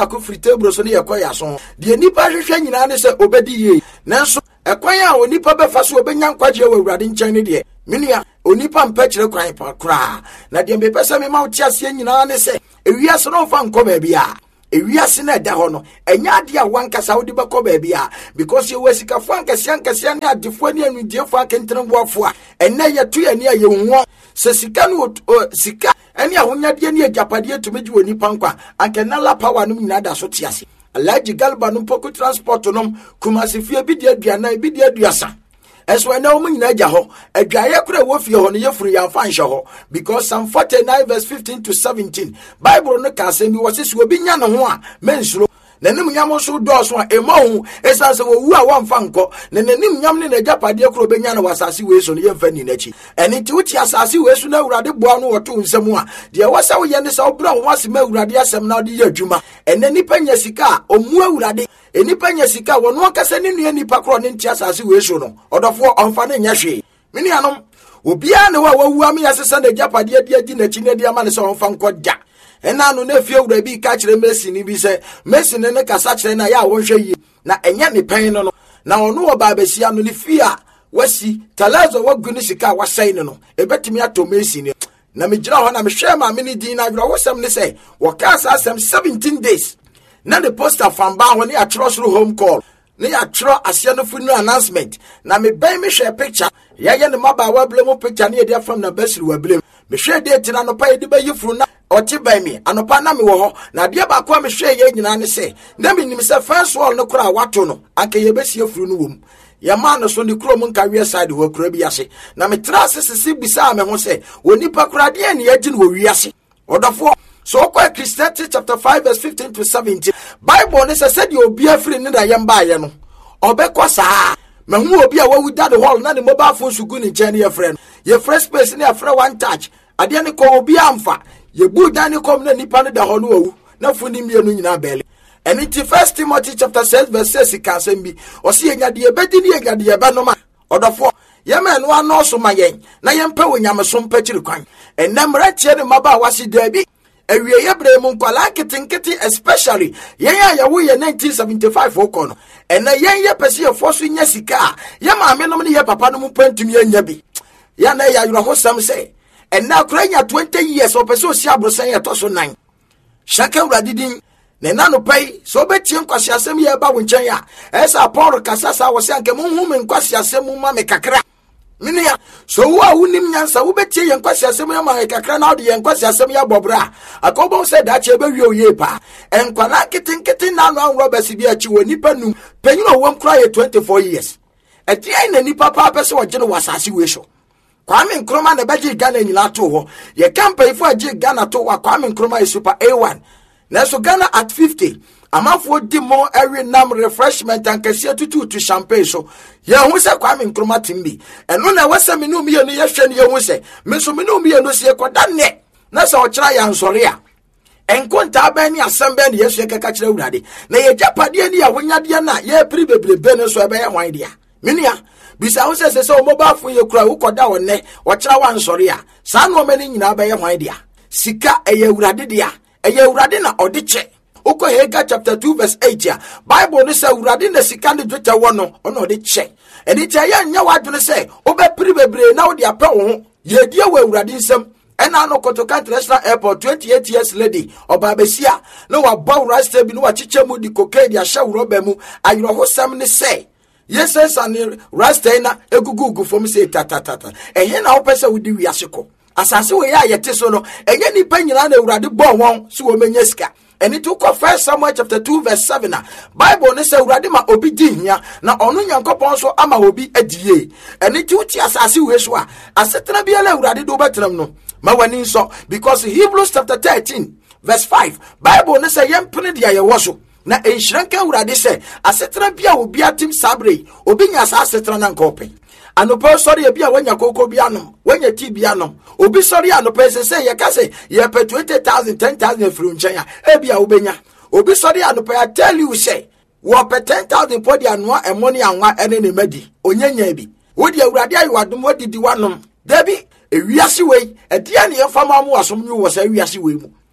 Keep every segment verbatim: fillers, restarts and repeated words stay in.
akofiri table so ne yekoya so de nipa hwehwe nyina ne se obedi ye nanso ekwan a onipa befa so obenya nkwaje wa Awurade nkyɛn ne de menua onipa mpɛkyere kwan pa kra na de mbepɛ me ma uti ase nyina ne se ewiase no fa nkɔ ba bia ewiase na da ho no enya ade a wankasa wodi bɛkɔ ba bia because ye wasikafo ankasa ankasa ne adefo ne anudiefo akentremboafo a enne yeto ye ne ye hunwo se sika no sika ene ahonyade ne agapade etumegi woni pankwa ankenala power no nyina da so tiase alaji galba no poku transport no kumasi fie bi de aduana bi de aduasa eso ene o nyina agya ho adwaye kura wo fie ho no yefuru ya fa nhye ho because Psalm forty-nine verse fifteen to seventeen Bible no ka se bi wo se obi nya no ho a mensuro nanim nyam so do so a emo esan se wo wu a won fa nko na nanim nyam ne najapade kuro benya na wasase we so no yemfa ni nachi eni ti wuti asase we so na Awurade boa no woto nsam a de wasa wo ye ne sa obra ho asem Awurade asem na de adwuma ene nipa nya sika omu Awurade enipa nya sika wono akasa ne nua nipa kuro ne nti asase we so no odofo onfa ne nya hwe mini anom obia ne wa wawu am yasesa najapade de adi nachi ne de ama ne so onfa nko ja ena no na fie Awura bi ka kire Messi ni bi se Messi ne ne kasa kire na ya wonhwe yi na enya ne pen no no na ono wo ba besia no ne fie a wasi talazo wagu ne sika wasai ne no ebetimi ato Messi ne na me gira ho na me hwe ma me ni din na adro wosam ne se wo ka sa asem seventeen days na the poster fan ba ho ne ya tro soro home call ne ya tro asia no funeral announcement na me ben me hwe picture ya ye ne maba wa blem picture ne dia from na basiri wa blem me hwe date na no pa ye de ba yifuru na oti by me anopa na me wo ho na de ba kwa me hwe ye nyina ne se na me nim se first wall no kura wato no anke ye besie furu no wom ya ma no so ne kuro mun ka wi side ho kura bi ase na me tra sisi bisa me ho se woni pa kura de ne yagi no wi ase odofo so kwa Christianity chapter five verse fifteen to seventeen Bible ne se said you obi afri ne da yemba ye no obekọ saa me hu obi a wawu da the hall na ne mobile phone sugu ne nche ne ye friend ye fresh space ne ye friend one touch ade ne ko obi amfa ye bu dani kom na nipa ne da ho no wawu na funi mienu nyina bele eni ti First Timothy chapter six verse six ka sembi o se enya de ebedi ne enya de eba no ma odofo ye me no ano so ma yen na ye mpa wonyam so mpa kiri kwan enam ratie ne maba wasi dabi awie ye bre mu nkwala kitinkiti especially yen ya ye wo ye nineteen seventy-five okono ena yen ye pese ye foso nya sika ye ma me no ne ye papa no mu pantumi anya bi ya na ya yuro ho sam se ena kuranya twenty years o pese o si abrosan ye to so nine shaka Awurade din ne na no pai so betie nkwasi asem ye ba wo nchen ya esa Paul kasasa wo se anke mu hu me nkwasi asem mu ma me kakra minia so wo a wonim nyansa wo betie ye nkwasi asem ye ma me kakra na ode ye nkwasi asem ye bobra akobo se da che be wi oye pa enkwala kitinkiti na no anwo basi bi achi woni panu penyino wo mkra ye twenty-four years eti ai na nipa pa pese wo gene wasase we so Kwame Nkrumah na baji Ghana nyila to ho ye campaign for agi Ghana to wa Kwame Nkrumah is super A one na so Ghana at fifty amafo di mo every nam refreshment and kese tutu to champagne so ye hu se Kwame Nkrumah timbi eno na wasa me no me no ye hwe ne ye hu se me so me no me no se koda ne na so kira ya nsore a enkonta ba ni asem ba ne yesu keka kira Awurade na ye japade ni ya wonyade na ye pri bebrebe no so e ba ye hwan dia minia bisa wo se se o mobile phone ye kura wo koda wo ne wo kira wa nsore a sa no mani nyina ba ye hwan dia sika eye Awurade dia eye Awurade na odiche Oko Haggai chapter two verse eight ya Bible no say Awurade na sika ne dwetwa wo no ono odiche eni je ya nya wadwene say obepiri bebre na wo de apɛ wo ho ye die wo Awurade nsam ena no Kotoka International Airport twenty-eight years lady oba besia no wa bow rasta bi no wa chiche mu di cocaine ya sha roba mu ayro ho sam ne say yes and rasta na egugugu fom say tatatata ehye na wo pese wo di wiase ko asase we ya yete so no enye nipa nyina na Awurade bɔ won so wo menya sika eni to ko First Samuel chapter two verse seven Bible ne say Awurade ma obi di hia na ono Nyankopɔn so ama obi adie eni ti uti asase we so a asetena bia la Awurade do betram no ma wani so because Hebrews chapter thirteen verse five Bible ne say yempene dia ye wo so na enhyiranka Awurade say asetena bia obi atim sabre obi nya asetena na nkope anopo sori e bia wanya koko bia no wanya ti bia no obi sori anopo se say ye ka say ye pe twenty thousand ten thousand fru nchen ya e bia obenya obi sori anopo I tell you say wo pe ten thousand podi anwa e money anwa ene ne madi onyanya bi wodi Awurade ayi wadom wodi di wanom dabi ewiase wei e dia ne yefama mu asom nyu wo sa ewiase wei mu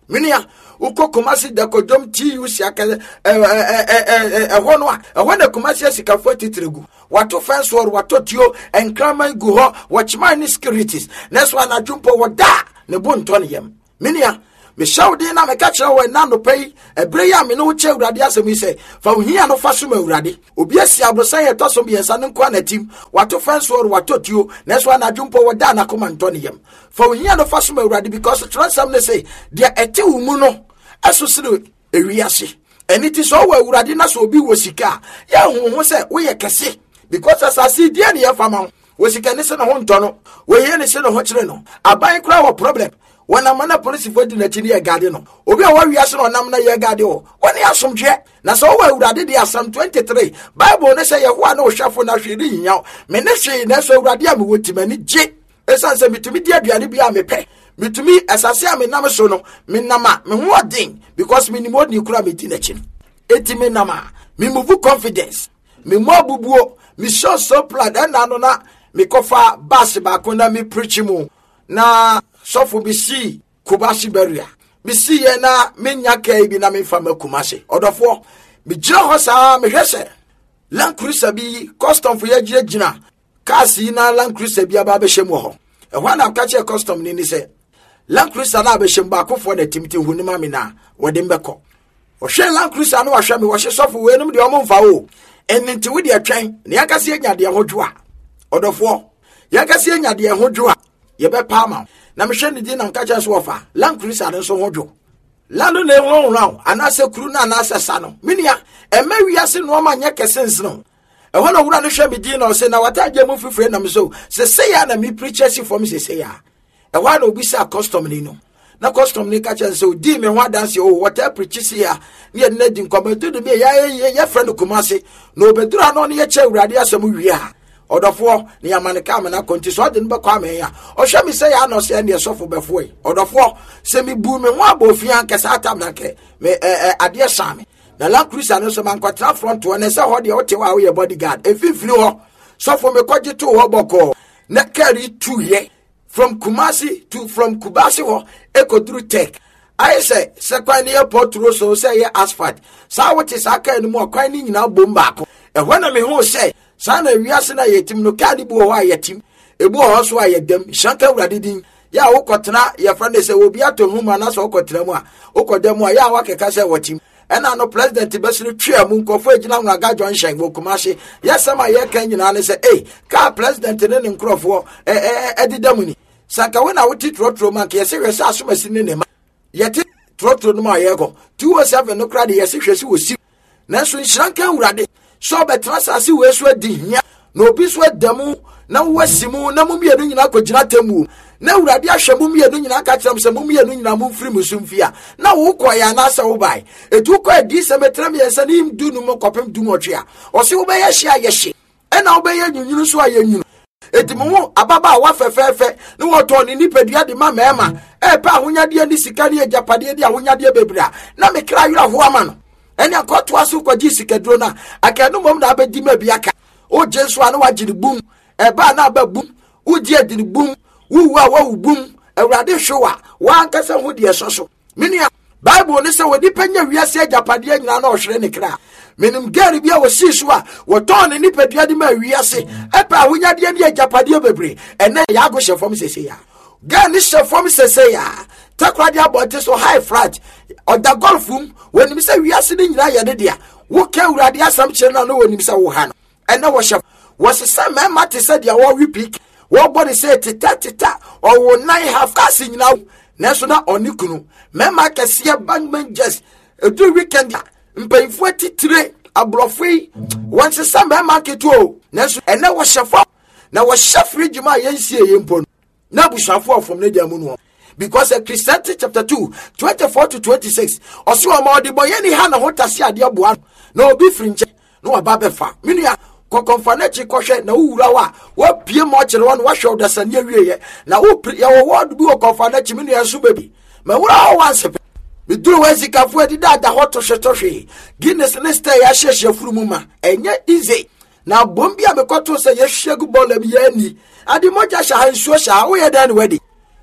Minia uko Kumasi da kodom T U C aka eh eh eh eh ho no a ho na Kumasi asikafo titregu wato fence wall wato tio enkraman gu ho watchman securities next one adwumpo woda ne bonto ne yam minia me shawde na me ka kire wo na no pai ebre ya me no che urade asemi se fa ohia no fa so ma urade obi asi abrosan ye to so bi ensa ne kwa na tim wato fence wall wato tio next one adwumpo woda na komanto ne yam fa ohia no fa so ma urade because transam ne say dia ete umu no asosire ewiase eniti so wa urade na so obi wo sika ya honho se wo ye kese because asasi dia ne ye fama wo sika ne se no ho ntono wo ye ne se no ho kire no aban kra wo problem wana mana police for di na chini ye gade no obi a wa wiase no nam na ye gade o woni asomdwe na so wa urade dia Psalm twenty-three Bible ne say ye ho na wo hwafo na hwiri hinya me ne hwe na so urade a me wotimani je esanse mitumi dia aduane bia me pe mitumi asase a me nam so no me nama me ho odin because me ni modi kura me di na chi eti me nama me move confidence me mo bubuo me show so proud na no na me kofa bass ba ko na me preach mu na sofo bi si Kumasi beria bi si ye na me nya kai bi na me fa ma Kumasi odofo me jira ho sa me hwese Land Cruiser bi custom for ye jira jina kasi na Land Cruiser bi aba be hwem ho e ho na ka che custom ni ni se Land Cruiser na be hwem ba kofo na timti hu ni ma me na wode mbekọ o hwe Land Cruiser no wa hwe me wo hwe sofo we num de o mfa o ennti wo de atwen ne yakase anya de hodwoa odofo yakase anya de hodwoa ye be pa ma na me hwe ni di na nka che so ofa Land Cruiser no so hodwo lando ne ho ho ana se kuru na ana se sa no minia e ma wiase no ma nya kesens no e ho na wura no hwe me di na o se na wataje mu fifre na me so se se ya na me preacher si for me se se ya e ho na obi sa custom ni no na custom ni ka che se o di me ho dance o wata preacher si ya ne na di nkomedu de me ya ya friend Kumasi no bedura no ne ye che urade asem wi a odofo ne yamane ka me na konti so de nbe kwa me ya o hwe me se ya no se ne sofo befo yi odofo se me bu me ho abofia nkesa atam na ke me ade shame na Land Cruiser no so man kwatra front one se ho de o te wa we bodyguard efifiri ho sofo me kwaje to ho boko na carry two ye from Kumasi to from Kumasi ho ekodru tech I say second airport road so say asphalt sa what is aka ni mo kwan ni nyina bomba ko e ho na me ho say sa na wiase na yetim no kadi bu ho ayetim ebu ho so ayedam shanka urade din ya wo kotena ya friend say obi ato huma na so kotena mu a wo kodam a ya wa keka say watim ena no president besiri twa mu nkofo agina hu aga John Shen wo Kumasi yesama ye kan nyina ne say eh ka president ne ne nkrofo eh eh edidam ni saka we na wuti trotro man ke yesi hwese asomasi ne ne ma yeti trotro no ma yego two oh seven no kra de yesi hwese wo si na so nhranka urade so betra sase we so adi hia na obi so adamu na wasimu na mu mienu nyina kogina temu na urade ahwemu mienu nyina ka kyerem se mu mienu nyina mu mfiri musumfia na wo koya na asa wo bai etu ko adi se metra me yesa ni mdu no kopem du motwea o se wo be ye hia ye hye e na wo be ye nyunyunu so aye nyunu etimu ababa wa fefefe ni woto ni nipadua de ma mema e pa ahonyade ni sika ni ejapade de ahonyade bebra na me kra yura ho ama no eni akoto aso kwaji sikadro na akanu mom na abedi ma biaka o jesu anu wagiri bum e ba na ba bum udi adiri bum wuwa wa bum awrade hwewa wa ankasa ho de soso minia Bible ni se wodi panya wiase ejapade nyina na ohwere ne kra menim gari bia wo sisu a wo ton ni nipadua de ma wiase e pa ahonyade ni ejapade bebre ene ya go hye fom sese ya ga ni hye fom sese ya takwade abote so high flat oda golfum wenim se wiase ni nyina ye de dia wo ka urade asam kire na no wenim se wo ha no ene wo hye wo sese me mate se dia wo repeat wo body say tita tita o wo nine half kasi nyina na so na onikunu me ma kese bangman just edu weekend mpayifo titire abrofui wonse samba market o na so ene wo hyefa na wo hye fridge ma yensie yempo na bushafo ofom ne diamu no because Ecclesiastes chapter two twenty-four to twenty-six oso ma odi boye ni ha na hotase ade aboa na obi frinche no aba befa menua kokonfa na chi kohwe na wuwura wa wa pie mo kire won wa hwe odasane awieye na wo ya wo word bi kokonfa na chi menua so baby ma wura wa wanse biduru wezi kafu edi dada hoto shetoshi Guinness nesta ya sheshe furumuma enye easy na bombi amekoto se ye shegu bola bi yani adi moja sha hansuo sha wo ye dan wedi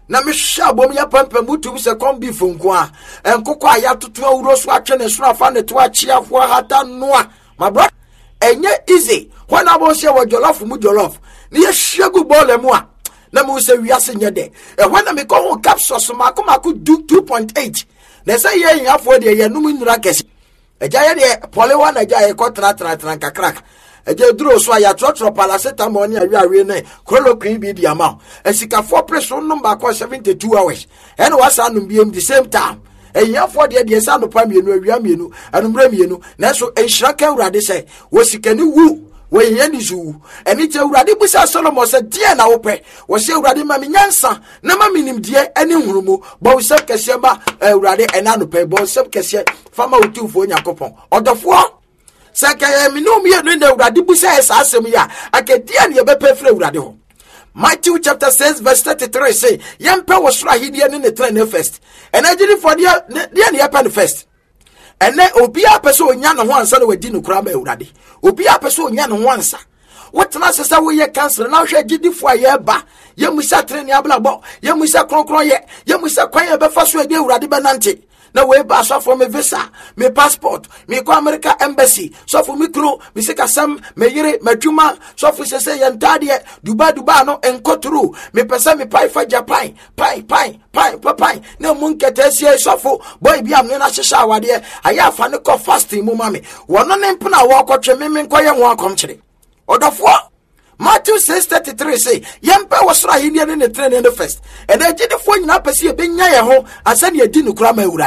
na me hwa bom ya pampa mutum se kon bi funko a enkoko a ya toto awuro so atwe ne so afa ne to achi afo hata noa my brother enye easy when I was here with jollof mu jollof ni ye hwegu ball mu a na me se wiase nye de e when me ko ho capsule so ma ko ma ko do two point eight na say ye yin afo de ye num nura kesi eja ye de pole one eja ye ko tra tra tra kakrak eje duro so ya trotro paracetamol ni awi awi ne chloroquine bi di ama esika four pressure number ko seventy-two hours and was anum bi the same time eya for de de sa no pa mienu awia mienu anumra mienu na so enhira ka urade se wosikani wu wo yeni zu eni te urade busa Solomon se die na wo pe wo se urade ma me nyansa na ma minim die eni hurumu bo wo se kese ba urade ena no pe bo se kese fama utufo nyakopon odofo Saka mi no mi no na urade busa esa asem ya akadia ne be pe fra urade ho Matthew chapter six verse thirty-three say yempe wo soro ahidie ne ne train first and agiri for dia dia ne yapen first and then obi a person onya no ho ansa na wadi no kura ma urade obi a person onya no ho ansa wotena sesa wo ye cancer na hwe agidi fo aye ba ye musa train ya blabo ye musa kronkron ye ye musa kwan ye be fa so ade urade be nante na we ba so for me visa me passport me ko America embassy so for me kro me se kasam me yire matuma so for se se yantade duba duba no enkoturu me pesa me pai fa Japan pai pai pai pai na mun ketesie so for boy bia me na hyehya awade aya fa ne ko fasting mu mame wono ne mpna wo kotwe me me nkoye ho akom kire odofo Matthew six thirty-three say yempe wo soro ahini ne ne train ne first and agidi fo nyina pese e benya ye ho asa ne adi no kura ma